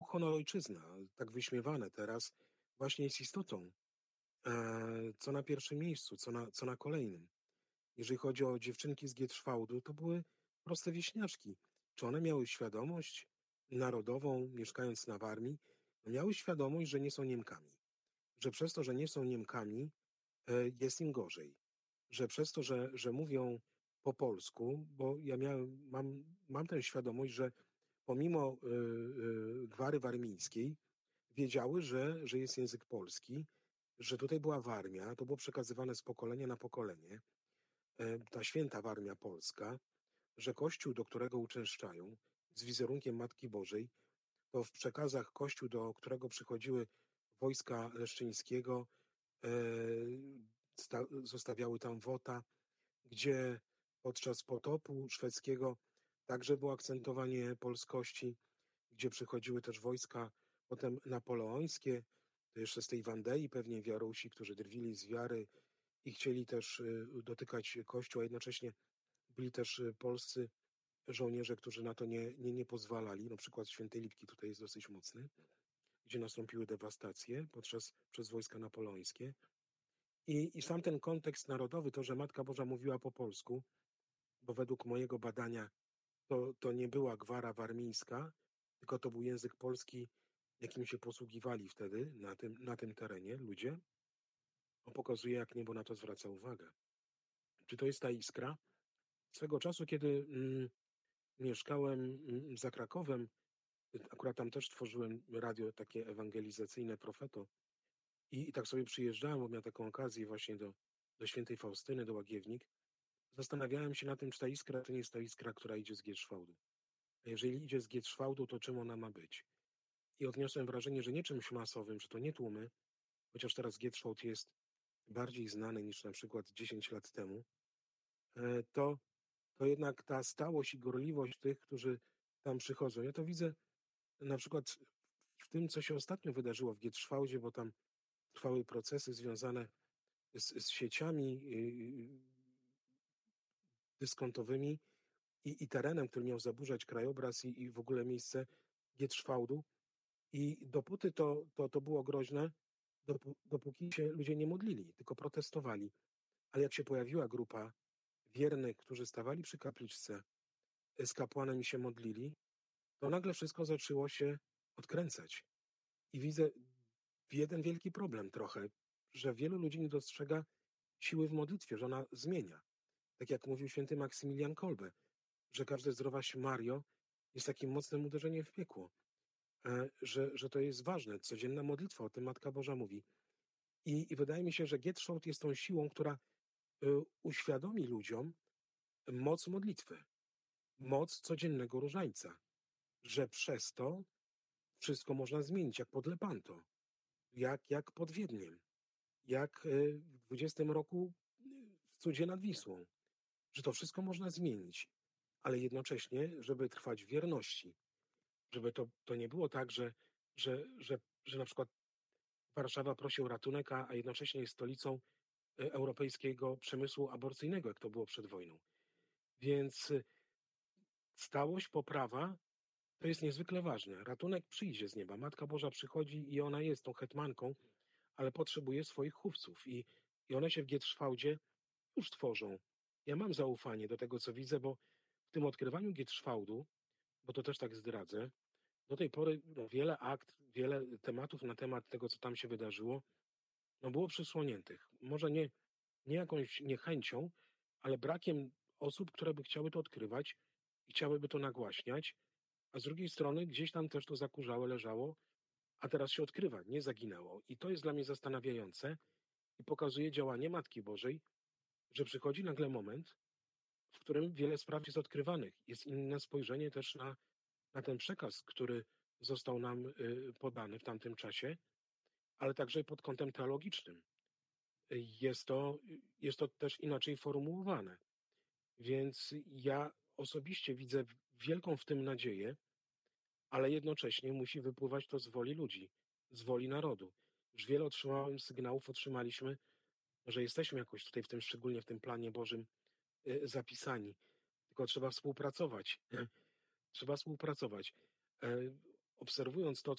honor ojczyzna, tak wyśmiewane teraz, właśnie jest istotą, co na pierwszym miejscu, co na kolejnym. Jeżeli chodzi o dziewczynki z Gietrzwałdu, to były proste wieśniaczki. Czy one miały świadomość narodową, mieszkając na Warmii? No miały świadomość, że nie są Niemkami. Że przez to, że nie są Niemkami, jest im gorzej. Że przez to, że mówią po polsku, bo ja mam tę świadomość, że pomimo gwary warmińskiej wiedziały, że jest język polski, że tutaj była Warmia, to było przekazywane z pokolenia na pokolenie, ta święta Warmia Polska, że Kościół, do którego uczęszczają, z wizerunkiem Matki Bożej, to w przekazach Kościół, do którego przychodziły wojska Leszczyńskiego, zostawiały tam wota, gdzie podczas potopu szwedzkiego także było akcentowanie polskości, gdzie przychodziły też wojska potem napoleońskie, to jeszcze z tej Wandei pewnie Wiarusi, którzy drwili z wiary i chcieli też dotykać Kościoła, jednocześnie byli też polscy żołnierze, którzy na to nie pozwalali. No przykład Świętej Lipki tutaj jest dosyć mocny, gdzie nastąpiły dewastacje przez wojska napoleońskie. I sam ten kontekst narodowy, to, że Matka Boża mówiła po polsku, bo według mojego badania to nie była gwara warmińska, tylko to był język polski, jakim się posługiwali wtedy na tym terenie ludzie. On pokazuje, jak niebo na to zwraca uwagę. Czy to jest ta iskra? Swego czasu, kiedy mieszkałem za Krakowem, akurat tam też tworzyłem radio takie ewangelizacyjne, Profeto, i tak sobie przyjeżdżałem, bo miałem taką okazję właśnie do Świętej Faustyny, do Łagiewnik. Zastanawiałem się na tym, czy ta iskra to nie jest ta iskra, która idzie z Gietrzwałdu. A jeżeli idzie z Gietrzwałdu, to czym ona ma być? I odniosłem wrażenie, że nie czymś masowym, że to nie tłumy, chociaż teraz Gietrzwałd jest bardziej znany niż na przykład 10 lat temu, to jednak ta stałość i gorliwość tych, którzy tam przychodzą. Ja to widzę na przykład w tym, co się ostatnio wydarzyło w Gietrzwałdzie, bo tam trwały procesy związane z sieciami dyskontowymi i terenem, który miał zaburzać krajobraz i w ogóle miejsce Gietrzwałdu. I dopóty to było groźne, dopóki się ludzie nie modlili, tylko protestowali. Ale jak się pojawiła grupa wiernych, którzy stawali przy kapliczce, z kapłanem i się modlili, to nagle wszystko zaczęło się odkręcać. I widzę jeden wielki problem trochę, że wielu ludzi nie dostrzega siły w modlitwie, że ona zmienia. Tak jak mówił święty Maksymilian Kolbe, że każde zdrowaś Mario jest takim mocnym uderzeniem w piekło. Że to jest ważne. Codzienna modlitwa, o tym Matka Boża mówi. I wydaje mi się, że Gietrzwałd jest tą siłą, która uświadomi ludziom moc modlitwy, moc codziennego różańca, że przez to wszystko można zmienić, jak pod Lepanto, jak pod Wiedniem, jak w 20 roku w cudzie nad Wisłą, że to wszystko można zmienić, ale jednocześnie, żeby trwać w wierności, żeby to nie było tak, że na przykład Warszawa prosi o ratunek, a jednocześnie jest stolicą europejskiego przemysłu aborcyjnego, jak to było przed wojną. Więc stałość, poprawa to jest niezwykle ważne. Ratunek przyjdzie z nieba. Matka Boża przychodzi i ona jest tą hetmanką, ale potrzebuje swoich chówców i one się w Gietrzwałdzie już tworzą. Ja mam zaufanie do tego, co widzę, bo w tym odkrywaniu Gietrzwałdu, bo to też tak zdradzę, do tej pory wiele wiele tematów na temat tego, co tam się wydarzyło, było przysłoniętych. Może nie jakąś niechęcią, ale brakiem osób, które by chciały to odkrywać i chciałyby to nagłaśniać, a z drugiej strony gdzieś tam też to zakurzałe leżało, a teraz się odkrywa, nie zaginęło. I to jest dla mnie zastanawiające i pokazuje działanie Matki Bożej, że przychodzi nagle moment, w którym wiele spraw jest odkrywanych. Jest inne spojrzenie też na ten przekaz, który został nam podany w tamtym czasie, ale także pod kątem teologicznym. Jest to też inaczej formułowane. Więc ja osobiście widzę wielką w tym nadzieję, ale jednocześnie musi wypływać to z woli ludzi, z woli narodu. Już wiele otrzymaliśmy, że jesteśmy jakoś tutaj szczególnie w tym planie Bożym zapisani. Tylko trzeba współpracować. Trzeba współpracować. Obserwując to,